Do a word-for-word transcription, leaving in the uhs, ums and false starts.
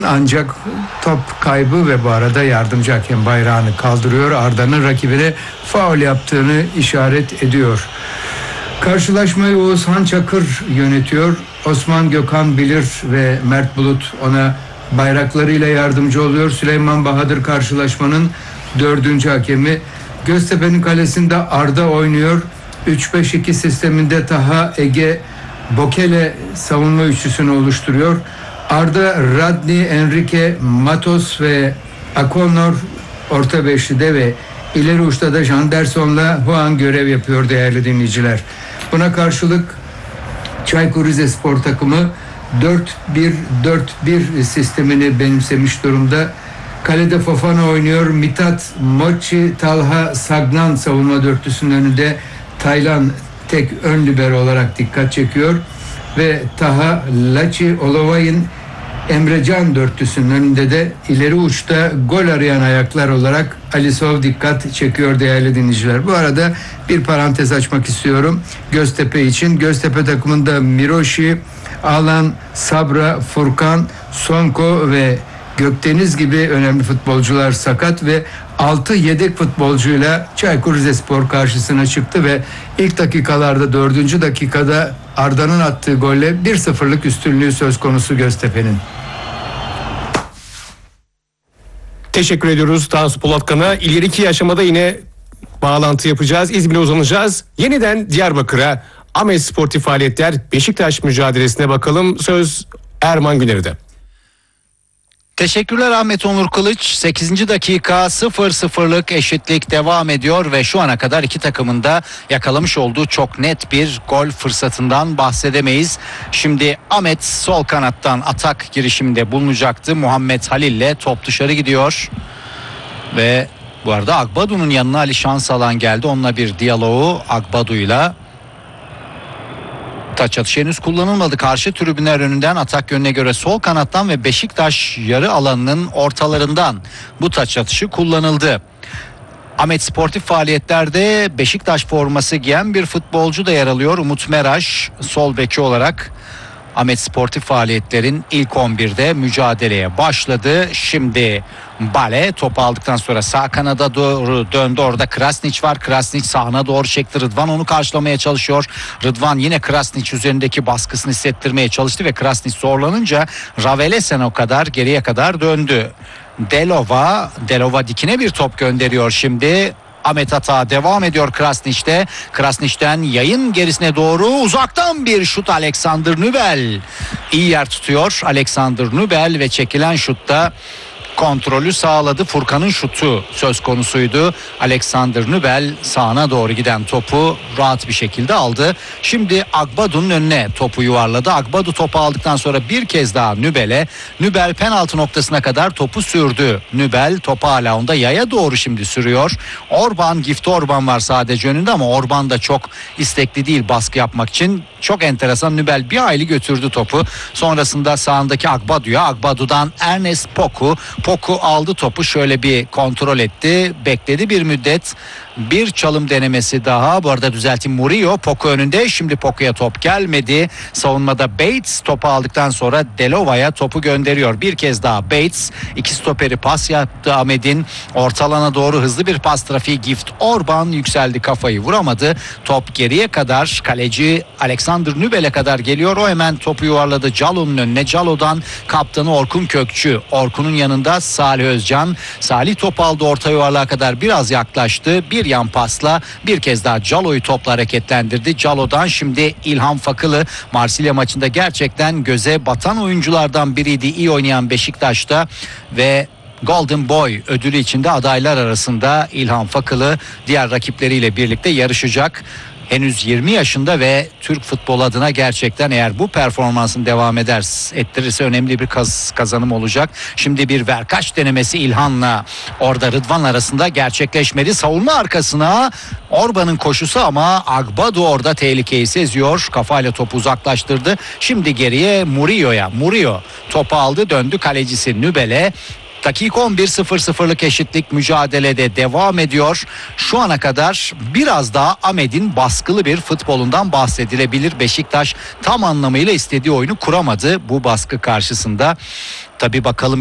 Ancak top kaybı ve bu arada yardımcı hakem bayrağını kaldırıyor. Arda'nın rakibine faul yaptığını işaret ediyor. Karşılaşmayı Oğuzhan Çakır yönetiyor. Osman Gökhan Bilir ve Mert Bulut ona bayraklarıyla yardımcı oluyor. Süleyman Bahadır karşılaşmanın dördüncü hakemi. Göztepe'nin kalesinde Arda oynuyor. üç beş iki sisteminde Taha, Ege, Bokele savunma üçlüsünü oluşturuyor. Arda, Radni, Enrique, Matos ve Akonor orta beşlide ve ileri uçta da Janderson'la Huan görev yapıyor değerli dinleyiciler. Buna karşılık Çaykur Rizespor takımı dört bir dört bir sistemini benimsemiş durumda. Kalede Fofana oynuyor. Mithat, Mochi, Talha, Sagnan savunma dörtlüsünün önünde. Taylan tek ön libero olarak dikkat çekiyor. Ve Taha, Laçi, Olovay'ın Emrecan dörtlüsünün önünde de ileri uçta gol arayan ayaklar olarak Alisov dikkat çekiyor değerli dinleyiciler. Bu arada bir parantez açmak istiyorum Göztepe için. Göztepe takımında Miroşi, Alan, Sabra, Furkan, Sonko ve Gökdeniz gibi önemli futbolcular sakat ve altı yedek futbolcuyla Çaykur Rizespor karşısına çıktı ve ilk dakikalarda dördüncü dakikada Arda'nın attığı golle bir sıfırlık üstünlüğü söz konusu Göztepe'nin. Teşekkür ediyoruz Tansu Polatkan'a. İleriki aşamada yine bağlantı yapacağız. İzmir'e uzanacağız. Yeniden Diyarbakır'a, Ahmet Sportif Faaliyetler Beşiktaş mücadelesine bakalım. Söz Erman Güner'de. Teşekkürler Ahmet Onur Kılıç. sekizinci dakika sıfır sıfırlık eşitlik devam ediyor ve şu ana kadar iki takımın da yakalamış olduğu çok net bir gol fırsatından bahsedemeyiz. Şimdi Ahmet sol kanattan atak girişiminde bulunacaktı. Muhammed Halil ile top dışarı gidiyor. Ve bu arada Agbadu'nun yanına Ali Şansalan geldi. Onunla bir diyaloğu Agbadu'yla. Taç atışı henüz kullanılmadı. Karşı tribünler önünden atak yönüne göre sol kanattan ve Beşiktaş yarı alanının ortalarından bu taç atışı kullanıldı. Ahmet Sportif Faaliyetlerde Beşiktaş forması giyen bir futbolcu da yer alıyor. Umut Meraş sol beki olarak Ahmet Sportif Faaliyetlerin ilk on birde mücadeleye başladı. Şimdi Bale topu aldıktan sonra sağ kanada doğru döndü. Orada Krasnić var. Krasnić sağına doğru çekti. Rıdvan onu karşılamaya çalışıyor. Rıdvan yine Krasnić üzerindeki baskısını hissettirmeye çalıştı ve Krasnić zorlanınca Ravelesen o kadar geriye kadar döndü. Delova, Delova dikine bir top gönderiyor şimdi. Ahmet hata devam ediyor Krasnić'te. Krasnić'ten yayın gerisine doğru uzaktan bir şut Alexander Nübel. İyi yer tutuyor Alexander Nübel ve çekilen şutta kontrolü sağladı. Furkan'ın şutu söz konusuydu. Alexander Nübel sağına doğru giden topu rahat bir şekilde aldı. Şimdi Agbadu'nun önüne topu yuvarladı. Agbadu topu aldıktan sonra bir kez daha Nübel'e. Nübel penaltı noktasına kadar topu sürdü. Nübel topu hala onda yaya doğru şimdi sürüyor. Orban, Gift Orban var sadece önünde ama Orban da çok istekli değil baskı yapmak için. Çok enteresan, Nübel bir aylı götürdü topu. Sonrasında sağındaki Agbadu'ya, Agbadu'dan Ernest Poku. Poku aldı topu, şöyle bir kontrol etti. Bekledi bir müddet. Bir çalım denemesi daha. Bu arada düzelteyim, Murillo Poku önünde. Şimdi Poku'ya top gelmedi. Savunmada Bates topu aldıktan sonra Delova'ya topu gönderiyor. Bir kez daha Bates. İki stoperi pas yaptı Ahmet'in. Ortalana doğru hızlı bir pas trafiği. Gift Orban yükseldi, kafayı vuramadı. Top geriye kadar kaleci Alexander Nübel'e kadar geliyor. O hemen topu yuvarladı Calo'nun önüne. Calo'dan kaptanı Orkun Kökçü. Orkun'un yanında Salih Özcan. Salih topu aldı orta yuvarlığa kadar biraz yaklaştı. Bir yan pasla bir kez daha Calo'yu topla hareketlendirdi. Calo'dan şimdi İlhan Fakılı, Marsilya maçında gerçekten göze batan oyunculardan biriydi. İyi oynayan Beşiktaş'ta ve Golden Boy ödülü içinde adaylar arasında İlhan Fakılı diğer rakipleriyle birlikte yarışacak. Henüz yirmi yaşında ve Türk futbolu adına gerçekten eğer bu performansını devam eder, ettirirse önemli bir kaz, kazanım olacak. Şimdi bir verkaç denemesi İlhan'la orada Rıdvan arasında gerçekleşmedi. Savunma arkasına Orban'ın koşusu ama Agbadu orada tehlikeyi seziyor. Kafayla topu uzaklaştırdı. Şimdi geriye Murillo'ya. Murillo topu aldı, döndü kalecisi Nübel'e. Dakika on bir sıfır sıfırlık eşitlik mücadelede devam ediyor. Şu ana kadar biraz daha Ahmet'in baskılı bir futbolundan bahsedilebilir. Beşiktaş tam anlamıyla istediği oyunu kuramadı bu baskı karşısında. Tabii bakalım